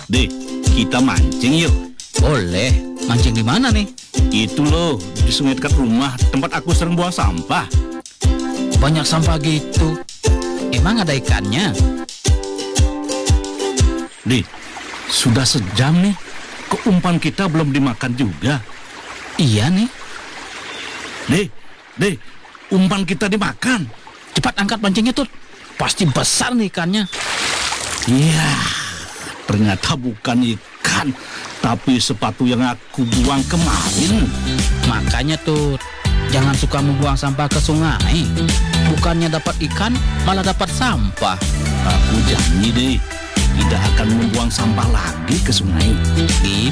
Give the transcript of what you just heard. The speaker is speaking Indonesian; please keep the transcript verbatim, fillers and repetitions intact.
Deh, kita mancing yuk. Boleh. Mancing di mana nih? Itu loh, di sungai dekat rumah, tempat aku sering buang sampah. Banyak sampah gitu. Emang ada ikannya? Deh, sudah sejam nih. Kok umpan kita belum dimakan juga? Iya nih. Deh, deh, umpan kita dimakan. Cepat angkat pancingnya, Tut. Pasti besar nih ikannya. Iya, ternyata bukan ikan, tapi sepatu yang aku buang kemarin. Makanya, Tut, jangan suka membuang sampah ke sungai. Bukannya dapat ikan, malah dapat sampah. Aku janji deh, tidak akan membuang sampah lagi ke sungai. Ih,